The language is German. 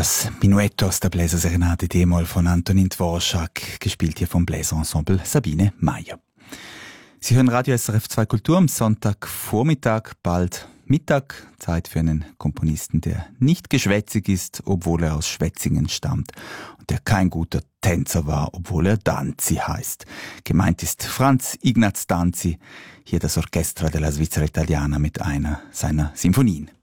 Das Minuetto aus der Bläserserenade D-Moll von Antonin Dvorak, gespielt hier vom Bläserensemble Sabine Meyer. Sie hören Radio SRF 2 Kultur am Sonntagvormittag, bald Mittag, Zeit für einen Komponisten, der nicht geschwätzig ist, obwohl er aus Schwetzingen stammt, und der kein guter Tänzer war, obwohl er Danzi heißt. Gemeint ist Franz Ignaz Danzi, hier das Orchestra della Svizzera Italiana mit einer seiner Sinfonien.